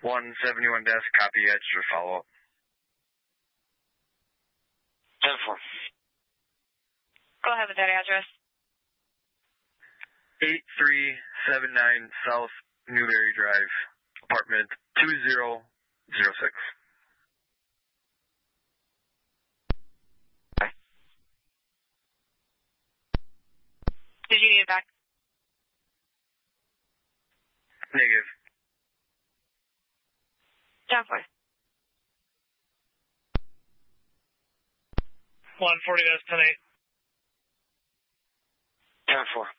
171 desk, copy, extra follow-up. 10-4. Go ahead with that address. 8379 South Newberry Drive, apartment 2006. Did you need it back? Negative. 10-4. 140, that's 10-8. 10-4.